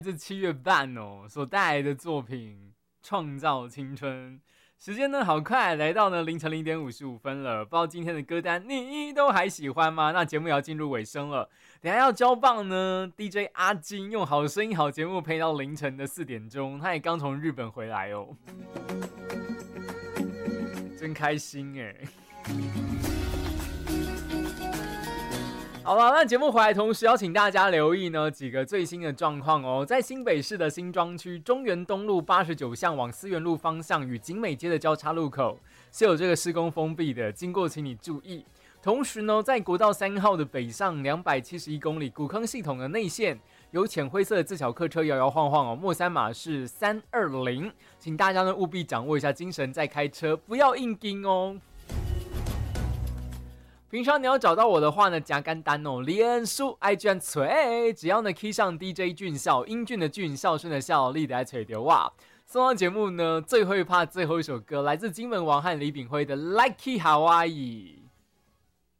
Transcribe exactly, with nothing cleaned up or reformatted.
自七月半哦所带来的作品《创造青春》。时间呢好快，来到呢凌晨零点五十五分了。不知道今天的歌单你都还喜欢吗？那节目也要进入尾声了，等一下要交棒呢 D J 阿金用好声音好节目陪到凌晨的四点钟，他也刚从日本回来哦，真开心耶。好了，那节目回来同时邀请大家留意呢几个最新的状况哦。在新北市的新庄区中原东路八十九巷往思源路方向与景美街的交叉路口是有这个施工封闭的，经过请你注意。同时呢，在国道三号的北上两百七十一公里古坑系统的内线有浅灰色的自小客车摇摇晃晃哦，末三码是三二零，请大家呢务必掌握一下精神再开车，不要硬盯哦。平常你要找到我的话呢，加干单哦，脸书 I G 吹，只要呢 key 上 D J 俊孝，英俊的俊，孝顺的孝，力的来吹丢哇。送到节目呢，最后一趴最后一首歌，来自金门王和李炳辉的 Likey Hawaii。